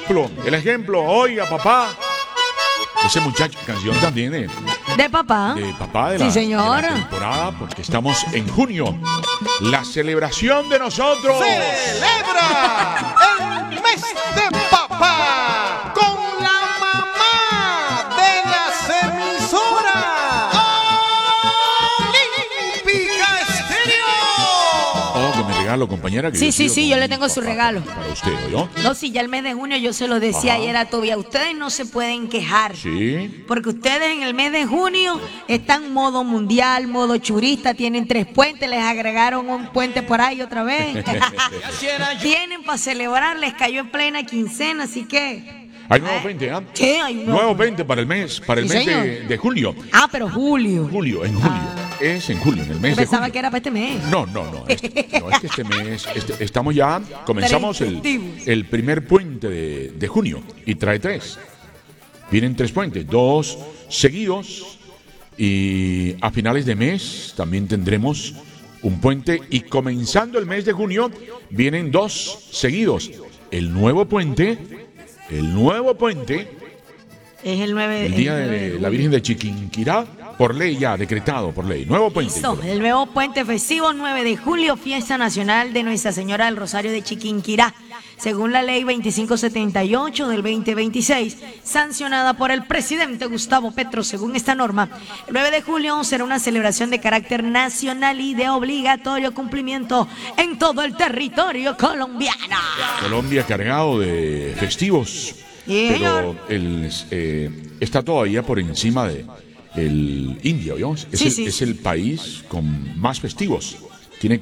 ejemplo, oiga, papá. Ese muchacho, canción también ¿De papá? de papá Sí, señora. de la temporada, porque estamos en junio. La celebración de nosotros. ¡Celebra el mes de papá con la mamá de las emisoras! ¡Olímpica Estéreo! Oh, que me regalo, compañera. Que Sí, yo le tengo su regalo. Para usted, ¿oyó? No, si ya el mes de junio yo se lo decía Ajá. ayer a Tobia, ustedes no se pueden quejar. Sí. Porque ustedes en el mes de junio están modo mundial, modo churista, tienen 3 puentes, les agregaron un puente por ahí otra vez. Tienen para celebrar, les cayó en plena quincena, así que... Hay nuevo 20, ¿ah? Sí, hay un Nuevo 20 para el mes, Sí, mes señor. de julio. Ah, pero julio. Julio, en julio. Es en julio, en el mes Yo de pensaba julio. que era para este mes. No. Es que este mes, estamos ya, comenzamos Tres festivos. el primer puente de junio y trae 3. Vienen 3 puentes, 2 seguidos y a finales de mes también tendremos un puente y comenzando el mes de junio vienen 2 seguidos. El nuevo puente, Es el 9 el día de la Virgen de Chiquinquirá, por ley ya, decretado por ley. Nuevo puente. Listo, el nuevo puente festivo 9 de julio, fiesta nacional de Nuestra Señora del Rosario de Chiquinquirá, según la ley 2578 del 2026, sancionada por el presidente Gustavo Petro. Según esta norma, el 9 de julio será una celebración de carácter nacional y de obligatorio cumplimiento en todo el territorio colombiano. Colombia cargado de festivos, Sí, pero está todavía por encima de el India, ¿oyó? Sí. Es el país con más festivos.